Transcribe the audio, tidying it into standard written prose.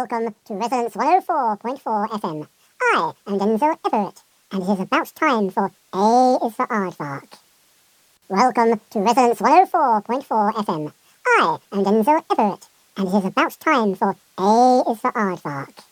Welcome to Resonance 104.4 FM. I am Denzel Everett, and it is about time for A is for Aardvark. Welcome to Resonance 104.4 FM. I am Denzel Everett, and it is about time for A is for Aardvark.